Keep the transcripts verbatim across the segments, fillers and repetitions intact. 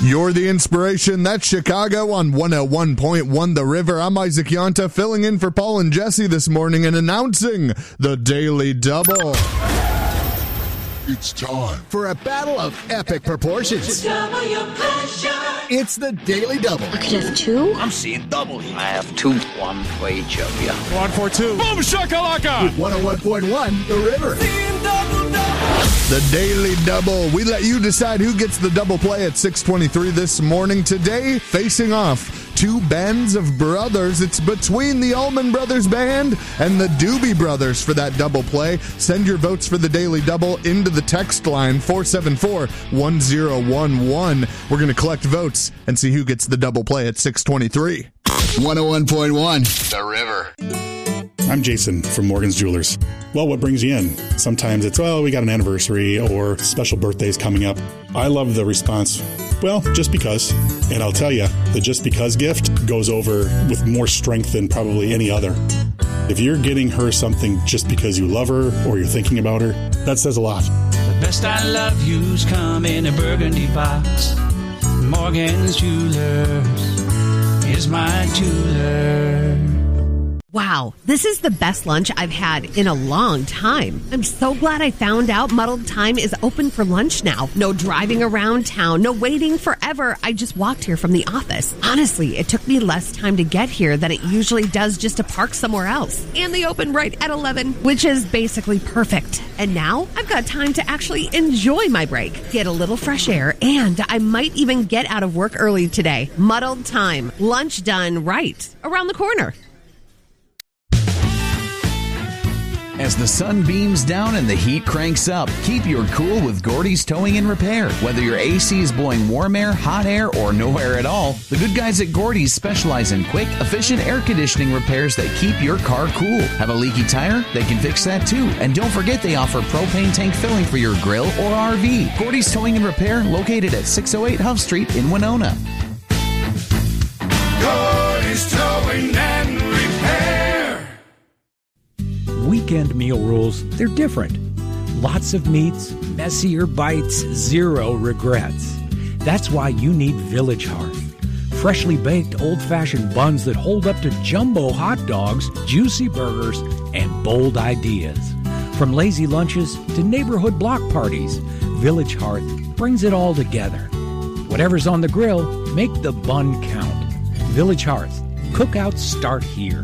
You're the inspiration. That's Chicago on one oh one point one The River. I'm Isaac Yonta, filling in for Paul and Jesse this morning and announcing the Daily Double. It's time for a battle of epic proportions. Discover your pleasure. It's the Daily Double. I could have two. I'm seeing double here. I have two. One for each of you. One for two. Boom shakalaka. With one oh one point one The River. The Daily Double. We let you decide who gets the double play at six twenty-three this morning. Today, facing off two bands of brothers. It's between the Allman Brothers Band and the Doobie Brothers for that double play. Send your votes for the Daily Double into the text line four seven four, one oh one one. We're going to collect votes and see who gets the double play at six twenty-three. one oh one point one The River. I'm Jason from Morgan's Jewelers. Well, what brings you in? Sometimes it's, well, we got an anniversary or special birthdays coming up. I love the response, well, just because. And I'll tell you, the just because gift goes over with more strength than probably any other. If you're getting her something just because you love her or you're thinking about her, that says a lot. The best I love you's come in a burgundy box. Morgan's Jewelers is my jeweler. Wow, this is the best lunch I've had in a long time. I'm so glad I found out Muddled Time is open for lunch now. No driving around town, no waiting forever. I just walked here from the office. Honestly, it took me less time to get here than it usually does just to park somewhere else. And they open right at eleven, which is basically perfect. And now I've got time to actually enjoy my break, get a little fresh air, and I might even get out of work early today. Muddled Time, lunch done right around the corner. As the sun beams down and the heat cranks up, keep your cool with Gordy's Towing and Repair. Whether your A C is blowing warm air, hot air, or no air at all, the good guys at Gordy's specialize in quick, efficient air conditioning repairs that keep your car cool. Have a leaky tire? They can fix that too. And don't forget they offer propane tank filling for your grill or R V. Gordy's Towing and Repair, located at six oh eight Huff Street in Winona. Gordy's Towing and Repair. Weekend meal rules, they're different. Lots of meats, messier bites, zero regrets. That's why you need Village Hearth. Freshly baked old-fashioned buns that hold up to jumbo hot dogs, juicy burgers, and bold ideas. From lazy lunches to neighborhood block parties, Village Hearth brings it all together. Whatever's on the grill, make the bun count. Village Hearth. Cookouts start here.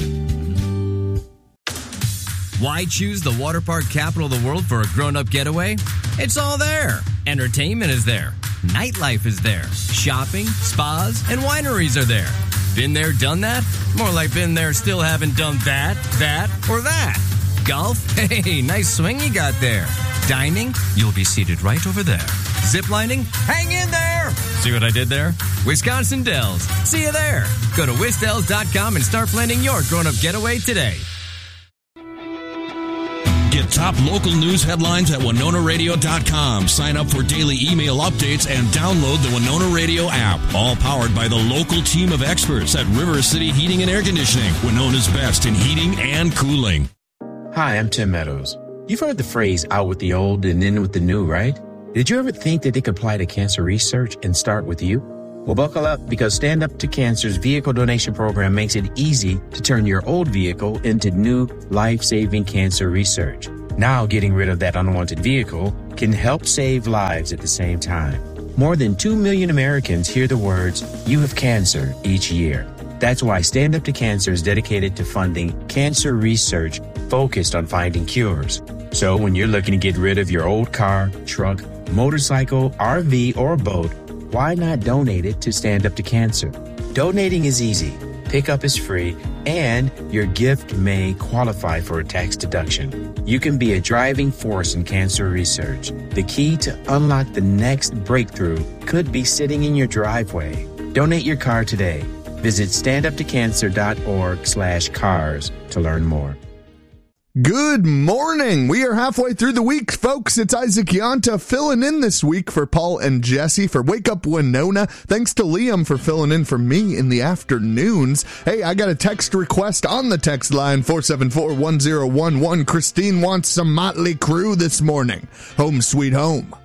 Why choose the water park capital of the world for a grown-up getaway? It's all there. Entertainment is there. Nightlife is there. Shopping, spas, and wineries are there. Been there, done that? More like been there, still haven't done that, that, or that. Golf? Hey, nice swing you got there. Dining? You'll be seated right over there. Ziplining? Hang in there! See what I did there? Wisconsin Dells. See you there. Go to wisdells dot com and start planning your grown-up getaway today. Get top local news headlines at winona radio dot com. Sign up for daily email updates and download the Winona Radio app. All powered by the local team of experts at River City Heating and Air Conditioning, Winona's best in heating and cooling. Hi, I'm Tim Meadows. You've heard the phrase out with the old and in with the new, right? Did you ever think that it could apply to cancer research and start with you? Well, buckle up, because Stand Up to Cancer's vehicle donation program makes it easy to turn your old vehicle into new, life-saving cancer research. Now, getting rid of that unwanted vehicle can help save lives at the same time. More than two million Americans hear the words, "You have cancer," each year. That's why Stand Up to Cancer is dedicated to funding cancer research focused on finding cures. So when you're looking to get rid of your old car, truck, motorcycle, R V, or boat, why not donate it to Stand Up to Cancer? Donating is easy, pickup is free, and your gift may qualify for a tax deduction. You can be a driving force in cancer research. The key to unlock the next breakthrough could be sitting in your driveway. Donate your car today. Visit stand up to cancer dot org slash cars to learn more. Good morning. We are halfway through the week, folks. It's Isaac Yonta filling in this week for Paul and Jesse for Wake Up Winona. Thanks to Liam for filling in for me in the afternoons. Hey, I got a text request on the text line four seven four, one oh one one. Christine wants some Motley Crue this morning. Home Sweet Home.